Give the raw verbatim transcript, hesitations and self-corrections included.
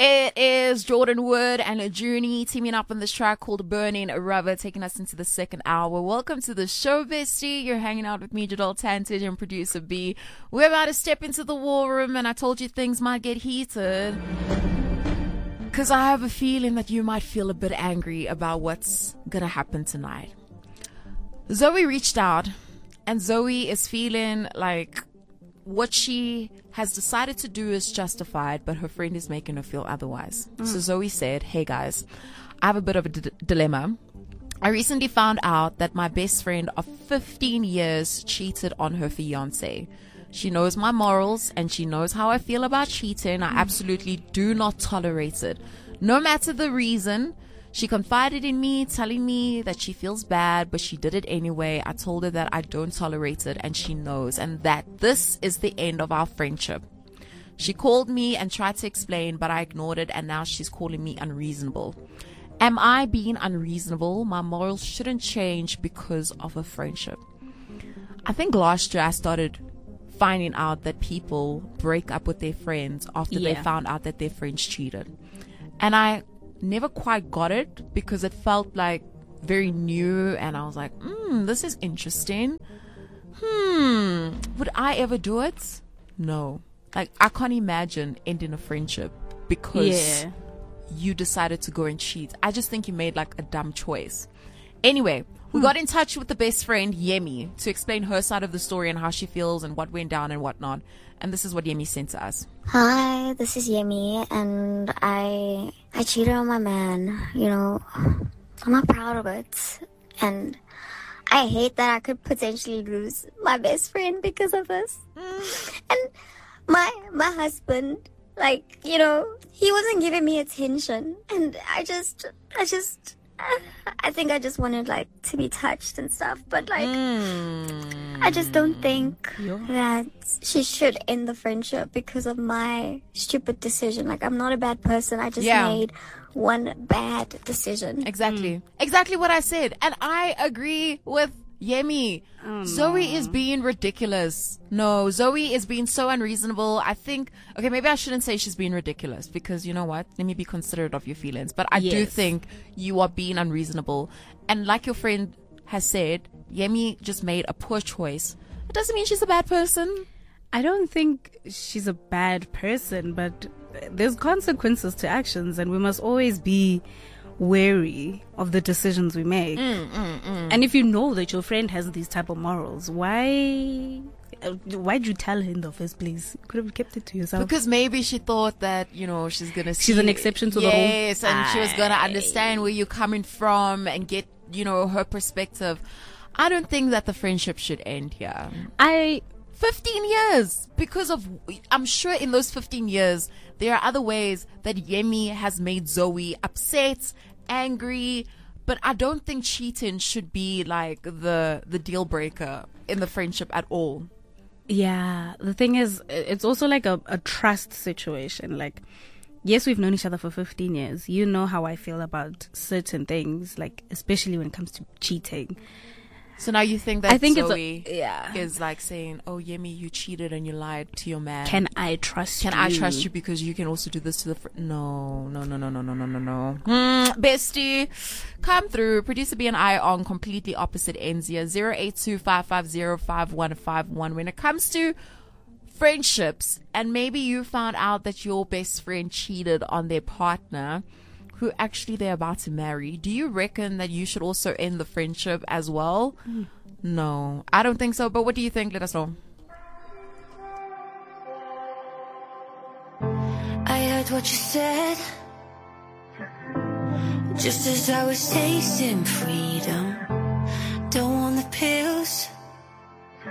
It is Jordan Wood and a Journey teaming up on this track called Burning Rubber, taking us into the second hour. Welcome to the show, bestie. You're hanging out with me, Jadal Tantage, and producer B. We're about to step into the war room, and I told you things might get heated. Because I have a feeling that you might feel a bit angry about what's going to happen tonight. Zoe reached out, and Zoe is feeling like what she has decided to do is justified, but her friend is making her feel otherwise. Mm. So Zoe said, hey guys, I have a bit of a d- dilemma. I recently found out that my best friend of fifteen years cheated on her fiance. She knows my morals and she knows how I feel about cheating. I absolutely do not tolerate it. No matter the reason, she confided in me, telling me that she feels bad, but she did it anyway. I told her that I don't tolerate it, and she knows, and that this is the end of our friendship. She called me and tried to explain, but I ignored it, and now she's calling me unreasonable. Am I being unreasonable? My morals shouldn't change because of a friendship. I think last year I started finding out that people break up with their friends after yeah. they found out that their friends cheated. And I never quite got it because it felt like very new, and I was like, hmm, this is interesting. Hmm, would I ever do it? No. Like, I can't imagine ending a friendship because yeah. you decided to go and cheat. I just think you made like a dumb choice. Anyway, we hmm. got in touch with the best friend, Yemi, to explain her side of the story and how she feels and what went down and whatnot. And this is what Yemi sent to us. Hi, this is Yemi, and I I cheated on my man. You know, I'm not proud of it, and I hate that I could potentially lose my best friend because of this. Mm. And my my husband, like, you know, he wasn't giving me attention, and I just I just. I think I just wanted, like, to be touched and stuff, but, like, mm. I just don't think yeah. that she should end the friendship because of my stupid decision. Like, I'm not a bad person. I just yeah. made one bad decision. Exactly. Mm. Exactly what I said. And I agree with Yemi. Oh, Zoe no. is being ridiculous. No, Zoe is being so unreasonable. I think, okay, maybe I shouldn't say she's being ridiculous because you know what? Let me be considerate of your feelings. But I yes. do think you are being unreasonable. And like your friend has said, Yemi just made a poor choice. It doesn't mean she's a bad person. I don't think she's a bad person, but there's consequences to actions, and we must always be wary of the decisions we make. Mm, mm, mm. And if you know that your friend has these type of morals, why uh, why'd you tell her in the first place? You could have kept it to yourself. Because maybe she thought that, you know, she's gonna see, she's an exception to yes, the rule. Yes, and Aye. she was gonna understand where you're coming from and get, you know, her perspective. I don't think that the friendship should end here. I fifteen years, because of, I'm sure in those fifteen years there are other ways that Yemi has made Zoe upset, angry, but I don't think cheating should be like the the deal breaker in the friendship at all. Yeah, the thing is, it's also like a, a trust situation. Like, yes, we've known each other for fifteen years. You know how I feel about certain things, like especially when it comes to cheating. So now you think that I think Zoe it's a, yeah. is like saying, oh, Yemi, you cheated and you lied to your man. Can I trust can you? Can I trust you because you can also do this to the... Fr- no, no, no, no, no, no, no, no, no. Mm, bestie, come through. Producer B and I are on completely opposite ends here. zero eight two, five five zero, five one five one. When it comes to friendships, and maybe you found out that your best friend cheated on their partner, who actually they're about to marry, do you reckon that you should also end the friendship as well? Mm. No, I don't think so. But what do you think? Let us know. I heard what you said, just as I was tasting freedom.